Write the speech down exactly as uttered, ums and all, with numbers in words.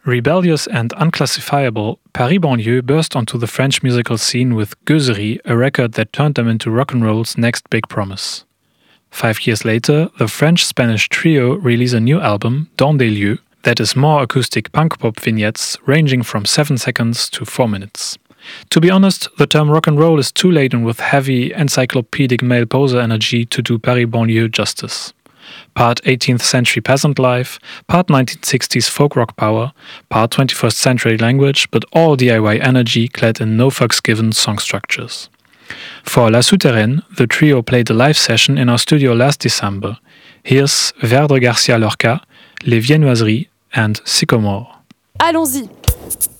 Rebellious and unclassifiable, Paris Banlieue burst onto the French musical scene with Gueuserie, a record that turned them into rock and roll's next big promise. Five years later, the French-Spanish trio release a new album, Dans des lieux, that is more acoustic punk-pop vignettes ranging from seven seconds to four minutes. To be honest, the term rock and roll is too laden with heavy, encyclopedic male poser energy to do Paris Banlieue justice. Part eighteenth century peasant life, part nineteen sixties folk rock power, part twenty-first century language, but all D I Y energy clad in no fucks given song structures. For La Souterraine, the trio played a live session in our studio last December. Here's Verdre Garcia Lorca, Les Viennoiseries and Sycomore. Allons-y!